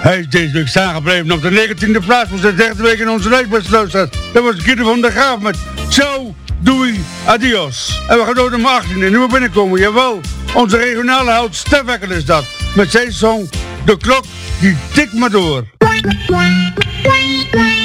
Hij is deze week staan gebleven op de 19e plaats van de derde week in onze lijstbestluisters. Dat was Guido van der Graaf met Ciao, doei, adios. En we gaan door naar nummer 18 en nu we binnenkomen. Jawel, onze regionale held Stef Ekkel is dat. Met zijn song De Klok die tikt maar door.